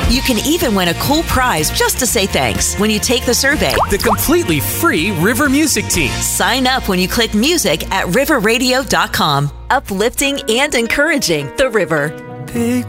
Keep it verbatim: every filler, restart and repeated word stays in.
You can even win a cool prize just to say thanks when you take the survey. The completely free River Music Team. Sign up when you click music at river radio dot com. Uplifting and encouraging the river. Take